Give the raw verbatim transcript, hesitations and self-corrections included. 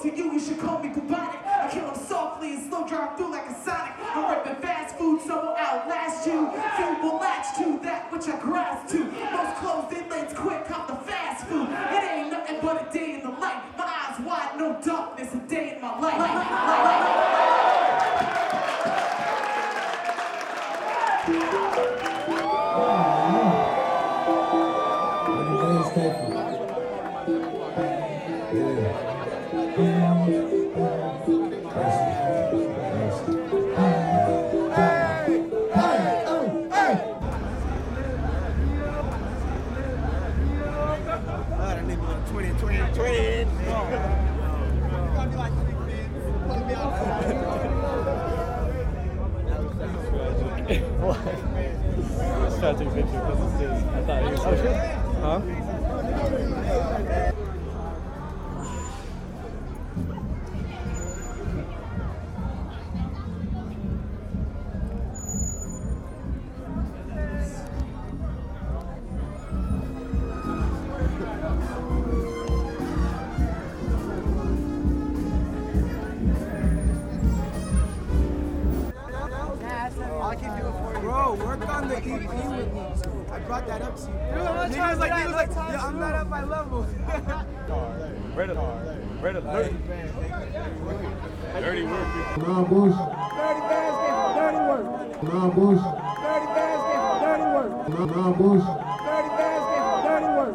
to you, you should call me bubonic. I kill them softly and slow drive through like a Sonic. I'm ripping fast food, so will outlast you. Few will latch to that which I grasp to. Most closed in lanes quick, off the fast food. It ain't nothing but a day in the light. My eyes wide, no darkness, a day in my life. life, life, life. Let's try to take a picture because this is, I thought it was oh, shit. Huh? Bro, work on the E P with me. I brought that up to you. He was like, he was like, yeah, I'm not at my level. Ready, ready, dirty, dirty work. Nah, Bush. Dirty basket for dirty work. Nah, Bush. Dirty basket for dirty work. Nah, Bush.